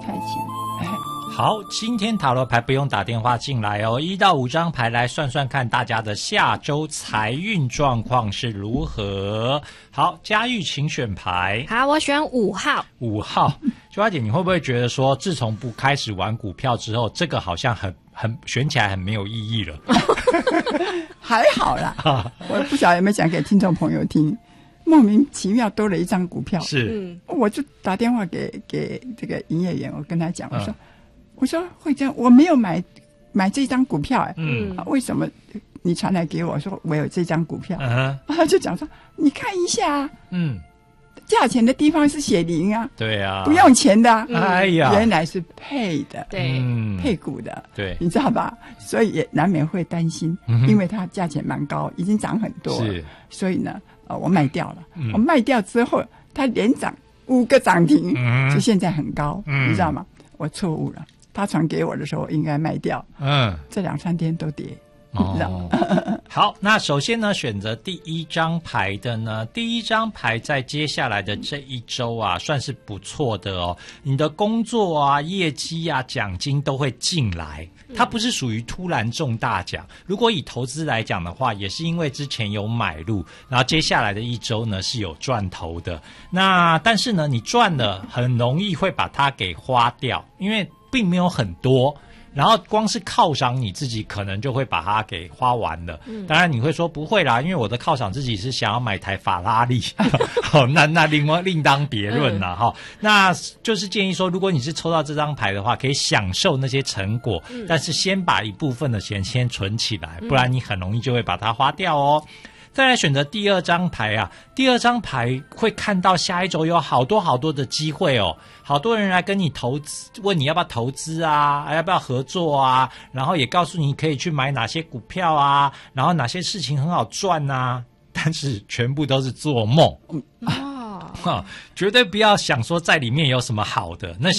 开心。 好，今天塔罗牌不用打电话进来哦，1到5张牌来算算看大家的下周财运状况是如何。好，嘉玉请选牌。 好，我选5号。 5号，秋花姐，你会不会觉得说，自从不开始玩股票之后，这个好像很选起来很没有意义了？ 还好啦，我不晓得有没有讲给听众朋友听，莫名其妙多了一张股票， 是， 我就打电话给这个营业员，我跟他讲，我说会这样，我没有买这张股票，为什么你传来给我说我有这张股票？他就讲说你看一下，价钱的地方是写0啊， 对啊， 不用钱的， 哎呀， 原来是配的， 对， 配股的， 对， 你知道吧？所以也难免会担心，因为它价钱蛮高，已经涨很多了，是，所以呢，我卖掉了，我卖掉之后，它连涨5个涨停，就现在很高，你知道吗？我错误了。他传给我的时候应该卖掉，这2-3天都跌。 好，那首先呢，选择第1张牌的呢，第1张牌在接下来的这一周啊，算是不错的哦。你的工作啊、业绩啊、奖金都会进来，它不是属于突然中大奖。如果以投资来讲的话，也是因为之前有买入，然后接下来的一周呢是有赚头的。那但是呢，你赚了很容易会把它给花掉，因为并没有很多，然后光是犒赏你自己可能就会把它给花完了。当然你会说不会啦，因为我的犒赏自己是想要买台法拉利那另当别论啦那就是建议说，如果你是抽到这张牌的话，可以享受那些成果，但是先把一部分的钱先存起来，不然你很容易就会把它花掉哦。再来选择第2张牌啊，第2张牌会看到下一周有好多的机会哦，好多人来跟你投资，问你要不要投资啊，要不要合作啊，然后也告诉你可以去买哪些股票啊，然后哪些事情很好赚啊，但是全部都是做梦绝对不要想说在里面有什么好的，那